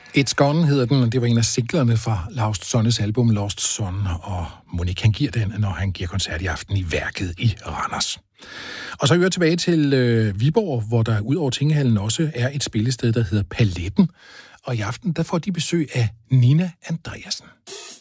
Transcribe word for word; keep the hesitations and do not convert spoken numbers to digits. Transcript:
It's Gone hedder den, og det var en af singlerne fra Lost Sonnes album Lost Son, og Monik han giver den, når han giver koncert i aften i Værket i Randers. Og så hører jeg tilbage til øh, Viborg, hvor der ud over Tingehallen også er et spillested, der hedder Paletten, og i aften der får de besøg af Nina Andreasen.